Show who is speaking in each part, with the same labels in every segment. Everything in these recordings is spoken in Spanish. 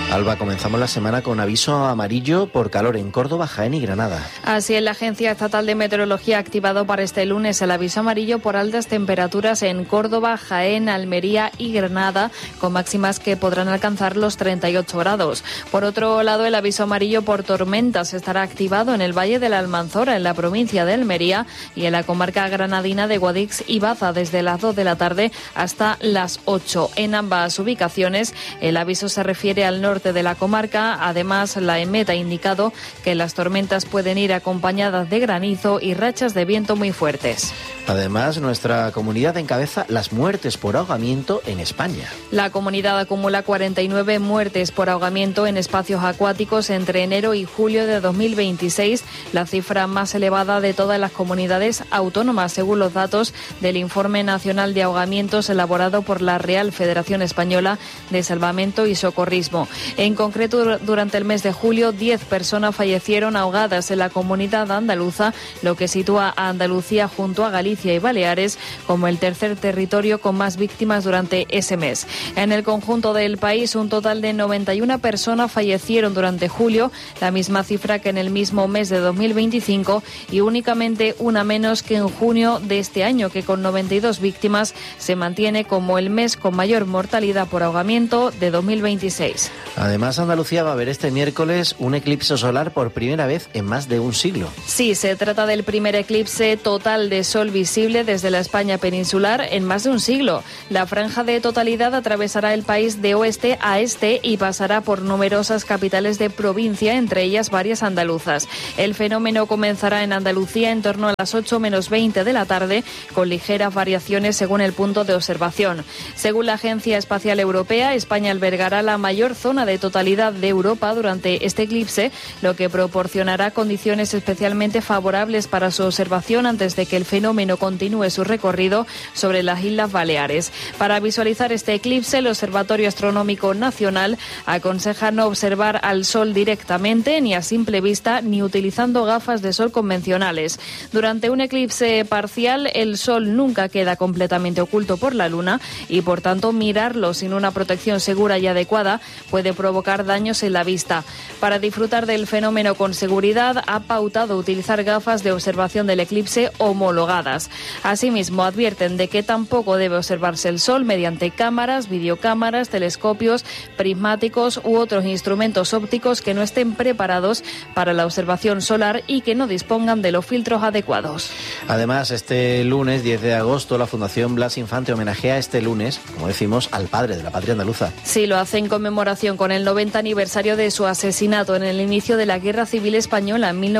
Speaker 1: Alba, comenzamos la semana con aviso amarillo por calor en Córdoba, Jaén y Granada.
Speaker 2: Así es, la Agencia Estatal de Meteorología ha activado para este lunes el aviso amarillo por altas temperaturas en Córdoba, Jaén, Almería y Granada, con máximas que podrán alcanzar los 38 grados. Por otro lado, el aviso amarillo por tormentas estará activado en el Valle de la Almanzora, en la provincia de Almería, y en la comarca granadina de Guadix y Baza, desde las 2 de la tarde hasta las 8. En ambas ubicaciones, el aviso se refiere al norte de la comarca. Además, la EMET ha indicado que las tormentas pueden ir acompañadas de granizo y rachas de viento muy fuertes.
Speaker 1: Además, nuestra comunidad encabeza las muertes por ahogamiento en España.
Speaker 2: La comunidad acumula 49 muertes por ahogamiento en espacios acuáticos entre enero y julio de 2026, la cifra más elevada de todas las comunidades autónomas, según los datos del Informe Nacional de Ahogamientos elaborado por la Real Federación Española de Salvamento y Socorrismo. En concreto, durante el mes de julio, 10 personas fallecieron ahogadas en la comunidad andaluza, lo que sitúa a Andalucía junto a Galicia y Baleares como el tercer territorio con más víctimas durante ese mes. En el conjunto del país, un total de 91 personas fallecieron durante julio, la misma cifra que en el mismo mes de 2025, y únicamente una menos que en junio de este año, que con 92 víctimas se mantiene como el mes con mayor mortalidad por ahogamiento de 2026.
Speaker 1: Además, Andalucía va a ver este miércoles un eclipse solar por primera vez en más de un siglo.
Speaker 2: Sí, se trata del primer eclipse total de sol visible desde la España peninsular en más de un siglo. La franja de totalidad atravesará el país de oeste a este y pasará por numerosas capitales de provincia, entre ellas varias andaluzas. El fenómeno comenzará en Andalucía en torno a las 8 menos 20 de la tarde, con ligeras variaciones según el punto de observación. Según la Agencia Espacial Europea, España albergará la mayor zona de totalidad de Europa durante este eclipse, lo que proporcionará condiciones especialmente favorables para su observación antes de que el fenómeno continúe su recorrido sobre las Islas Baleares. Para visualizar este eclipse, el Observatorio Astronómico Nacional aconseja no observar al Sol directamente, ni a simple vista, ni utilizando gafas de sol convencionales. Durante un eclipse parcial, el Sol nunca queda completamente oculto por la Luna y, por tanto, mirarlo sin una protección segura y adecuada puede provocar daños en la vista. Para disfrutar del fenómeno con seguridad, ha pautado utilizar gafas de observación del eclipse homologadas. Asimismo, advierten de que tampoco debe observarse el Sol mediante cámaras, videocámaras, telescopios, prismáticos u otros instrumentos ópticos que no estén preparados para la observación solar y que no dispongan de los filtros adecuados.
Speaker 1: Además, este lunes 10 de agosto, la Fundación Blas Infante homenajea este lunes, como decimos, al padre de la patria andaluza.
Speaker 2: Sí, lo hace en conmemoración con el 90 aniversario de su asesinato en el inicio de la Guerra Civil Española en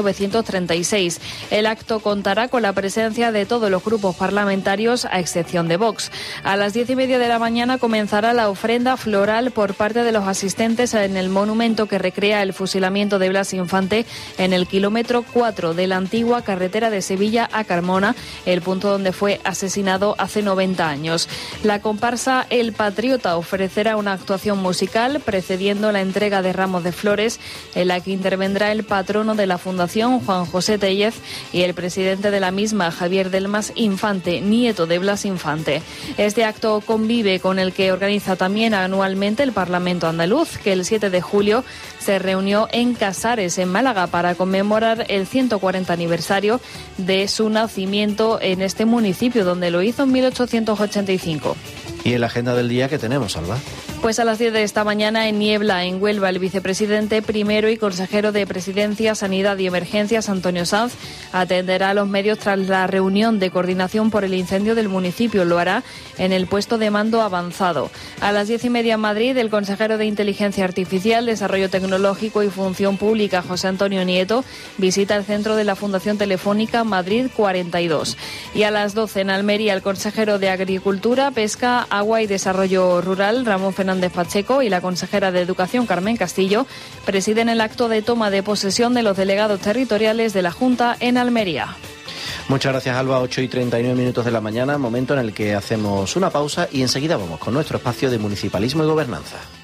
Speaker 2: 1936. El acto contará con la presencia de todos los grupos parlamentarios, a excepción de Vox. A las 10:30 de la mañana comenzará la ofrenda floral por parte de los asistentes en el monumento que recrea el fusilamiento de Blas Infante en el kilómetro 4 de la antigua carretera de Sevilla a Carmona, el punto donde fue asesinado hace 90 años. La comparsa El Patriota ofrecerá una actuación musical precediendo la entrega de ramos de flores, en la que intervendrá el patrono de la Fundación, Juan José Tellez, y el presidente de la misma, Javier Delmas Infante, nieto de Blas Infante. Este acto convive con el que organiza también anualmente el Parlamento andaluz, que el 7 de julio se reunió en Casares, en Málaga, para conmemorar el 140 aniversario de su nacimiento en este municipio, donde lo hizo en 1885.
Speaker 1: ¿Y en la agenda del día qué tenemos, Alba?
Speaker 2: Pues a las 10 de esta mañana, en Niebla, en Huelva, el vicepresidente primero y consejero de Presidencia, Sanidad y Emergencias, Antonio Sanz, atenderá a los medios tras la reunión de coordinación por el incendio del municipio. Lo hará en el puesto de mando avanzado. A las 10:30 en Madrid, el consejero de Inteligencia Artificial, Desarrollo Tecnológico y Función Pública, José Antonio Nieto, visita el centro de la Fundación Telefónica Madrid 42. Y a las 12 en Almería, el consejero de Agricultura, Pesca, Agua y Desarrollo Rural, Ramón Fernández Pacheco, y la consejera de Educación, Carmen Castillo, presiden el acto de toma de posesión de los delegados territoriales de la Junta en Almería.
Speaker 1: Muchas gracias, Alba. 8:39 de la mañana, momento en el que hacemos una pausa y enseguida vamos con nuestro espacio de municipalismo y gobernanza.